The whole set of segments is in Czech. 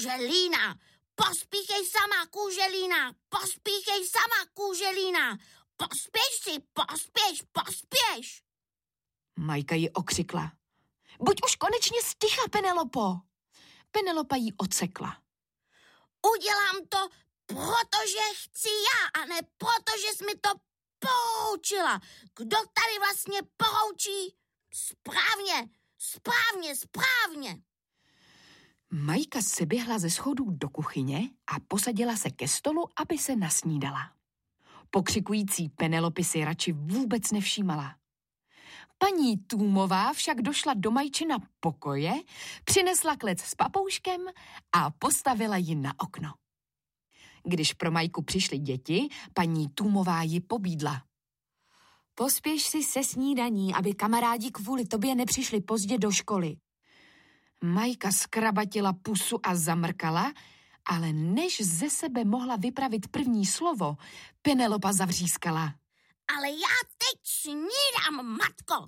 Kůželína, pospíchej sama, Kůželína, pospíchej sama, Kůželína, pospěš. Majka ji okřikla. Buď už konečně sticha, Penelopo. Penelopa jí odsekla. Udělám to, protože chci já, a ne protože jsi mi to poučila. Kdo tady vlastně poučí? Správně. Majka se běhla ze schodů do kuchyně a posadila se ke stolu, aby se nasnídala. Pokřikující Penelopy si radši vůbec nevšímala. Paní Tůmová však došla do Majčina pokoje, přinesla klec s papouškem a postavila ji na okno. Když pro Majku přišly děti, paní Tůmová ji pobídla. Pospěš si se snídaní, aby kamarádi kvůli tobě nepřišli pozdě do školy. Majka zkrabatila pusu a zamrkala, ale než ze sebe mohla vypravit první slovo, Penelopa zavřískala. Ale já teď snídám, matko.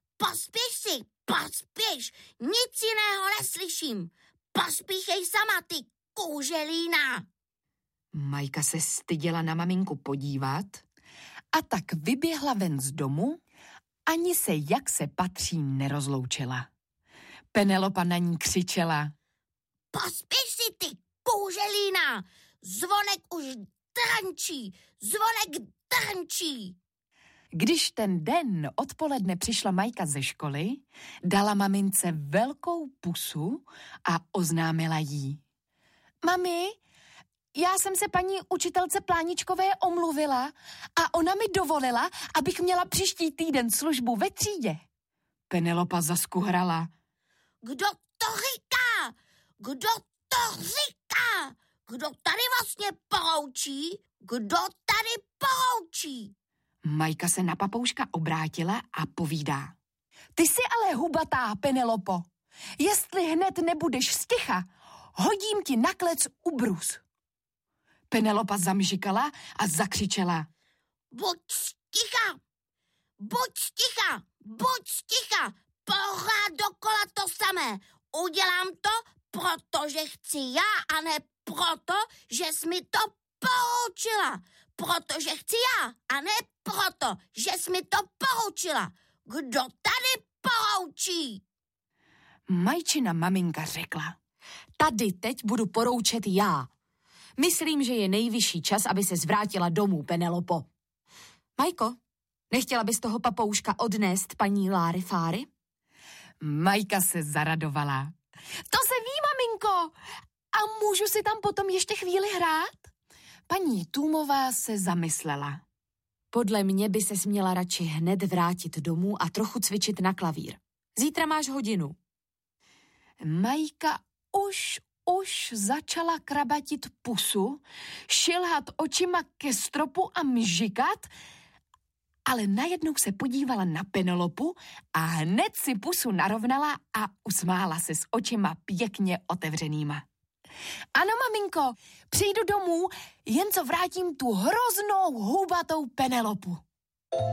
Pospěš, nic jiného neslyším. Pospíchej sama, ty Kůželína. Majka se styděla na maminku podívat a tak vyběhla ven z domu, ani se, jak se patří, nerozloučila. Penelopa na ní křičela. Pospěš si, ty Kůželína, zvonek už drnčí. Když ten den odpoledne přišla Majka ze školy, dala mamince velkou pusu a oznámila jí. Mami, já jsem se paní učitelce Pláničkové omluvila a ona mi dovolila, abych měla příští týden službu ve třídě. Penelopa zaskuhrala. Kdo to říká? Kdo tady vlastně poučí? Majka se na papouška obrátila a povídá. Ty jsi ale hubatá, Penelopo. Jestli hned nebudeš sticha, hodím ti na klec ubrus. Penelopa zamžikala a zakřičela. Buď sticha, pořád dokola to samé. Udělám to, protože chci já, a ne proto, že jsi mi to poučila. Protože chci já, a ne proto, že jsi mi to poučila. Kdo tady poučí? Majčina maminka řekla. Tady teď budu poroučet já. Myslím, že je nejvyšší čas, aby se zvrátila domů, Penelopo. Majko, nechtěla bys toho papouška odnést paní Láry Fáry? Majka se zaradovala. To se ví, maminko. A můžu si tam potom ještě chvíli hrát? Paní Tůmová se zamyslela. Podle mě by ses měla radši hned vrátit domů a trochu cvičit na klavír. Zítra máš hodinu. Majka už začala krabatit pusu, šilhat očima ke stropu a mžikat, ale najednou se podívala na Penelopu a hned si pusu narovnala a usmála se s očima pěkně otevřenýma. Ano, maminko, přijdu domů, jen co vrátím tu hroznou hubatou Penelopu.